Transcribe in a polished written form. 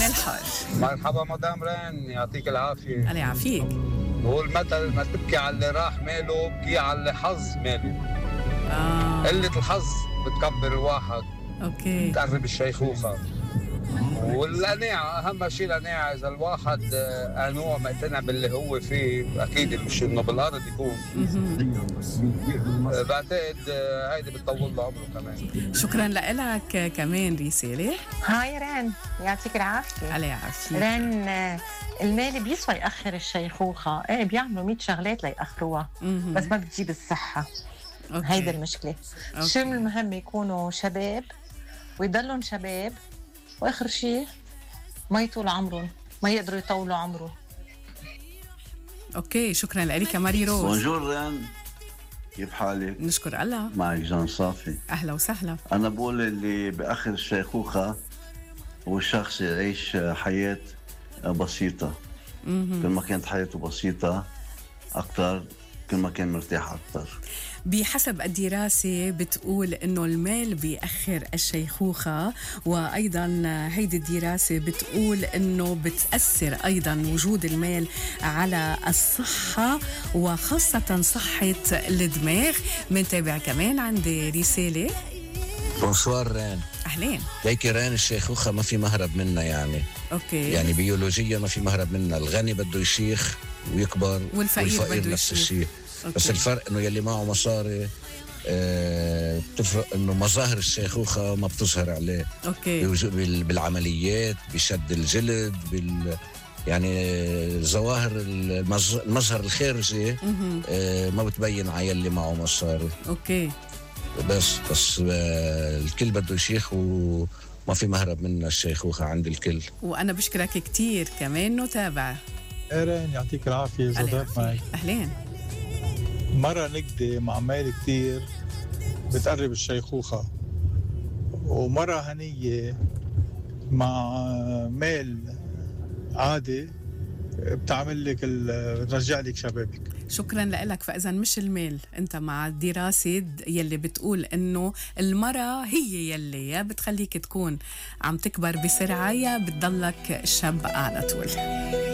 الحار. مرحبا مدام رين، يعطيك العافية. الله يعافيك. هو المثل ما تبكي على اللي راح ماله، بكي على اللي حظ ماله. قلة الحظ بتكبر الواحد، اوكي، بتقرب الشيخوخة. والقناعة أهم شيء، القناعة. إذا الواحد قنوع مقتنع باللي هو فيه، أكيد مش إنه بالأرض يكون. بعتقد هيدي بتطول له عمره كمان. شكرا لك. كمان رسالة. هاي رين، يعطيك العافية. الله يعافيك. رين، المال بيسوى يأخر الشيخوخة. ايه بيعملوا 100 شغلات ليأخروها، بس ما بتجيب الصحة. هيدا المشكلة. شو المهم يكونوا شباب ويضلوا شباب، واخر شيء ما يطول عمرهم، ما يقدروا يطولوا عمره. اوكي، شكرا لك ماري روز. بونجور رين، كيف حالك؟ نشكر الله. معك جان صافي. اهلا وسهلا. انا بقول اللي باخر الشيخوخه هو الشخص يعيش حياه بسيطه. كل ما كانت حياته بسيطه اكثر، كل ما كان مرتاح اكثر. بحسب الدراسة بتقول إنه المال بيأخر الشيخوخة، وأيضا هيدي الدراسة بتقول إنه بتأثر أيضا وجود المال على الصحة، وخاصة صحة الدماغ. منتابع كمان عندي رسالة. بونسوار رين. أهلين. ليك رين، الشيخوخة ما في مهرب منها يعني. أوكي. يعني بيولوجيا ما في مهرب منها. الغني بده يشيخ ويكبر، والفقير نفس الشيء. أوكي. بس الفرق انه يلي معه مصاري بتفرق انه مظاهر الشيخوخة ما بتظهر عليه. اوكي. بالعمليات، بشد الجلد، يعني ظواهر المظهر الخارجي ما بتبين على يلي معه مصاري. اوكي. بس الكل بده يشيخ، وما في مهرب من الشيخوخة عند الكل. وانا بشكرك كتير. كمان نتابع. ايرين، يعطيك العافية. زادت معك. أهلين. مرة نقدة مع مال كتير بتقرب الشيخوخة، ومرة هنية مع مال عادي بتعمل لك بترجع لك شبابك. شكرا لك. فإذا مش المال، أنت مع الدراسة يلي بتقول إنه المرأة هي يلي يا بتخليك تكون عم تكبر بسرعة، يا بتضلك شاب على طول.